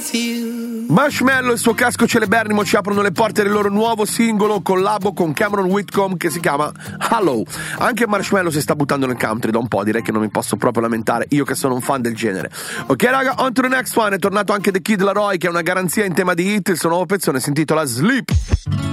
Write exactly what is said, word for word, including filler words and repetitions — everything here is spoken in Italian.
Marshmello e il suo casco celebernimo ci aprono le porte del loro nuovo singolo collabo con Cameron Whitcomb che si chiama Hello. Anche Marshmello si sta buttando nel country da un po', direi che non mi posso proprio lamentare, io che sono un fan del genere. Ok raga, on to the next one. È tornato anche The Kid Laroi, che è una garanzia in tema di hit. Il suo nuovo pezzone si intitola Sleep.